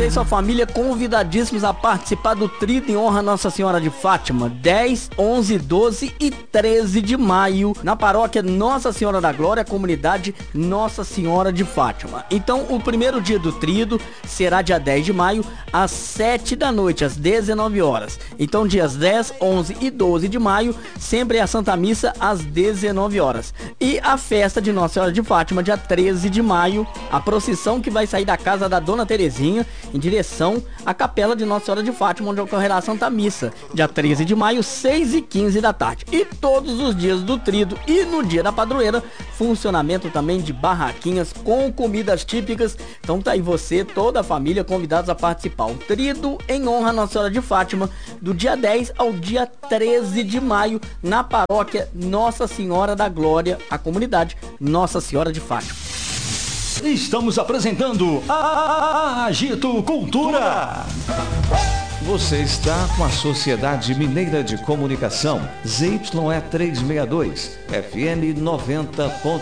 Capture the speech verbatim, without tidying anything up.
Você e sua família convidadíssimos a participar do Trido em honra a Nossa Senhora de Fátima, dez, onze, doze e treze de maio, na paróquia Nossa Senhora da Glória, comunidade Nossa Senhora de Fátima. Então, o primeiro dia do Trido será dia dez de maio, às sete da noite, às dezenove horas. Então, dias dez, onze e doze de maio, sempre é a Santa Missa às dezenove horas. E a festa de Nossa Senhora de Fátima, dia treze de maio, a procissão que vai sair da casa da Dona Terezinha em direção à capela de Nossa Senhora de Fátima, onde ocorrerá a Santa Missa, dia treze de maio, seis e quinze da tarde. E todos os dias do Trido e no dia da padroeira, funcionamento também de barraquinhas com comidas típicas. Então tá aí você, toda a família, convidados a participar. O Trido em honra a Nossa Senhora de Fátima, do dia dez ao dia treze de maio, na paróquia Nossa Senhora da Glória, a comunidade Nossa Senhora de Fátima. Estamos apresentando a Agito Cultura. Você está com a Sociedade Mineira de Comunicação, Z Y E trezentos e sessenta e dois, F M noventa ponto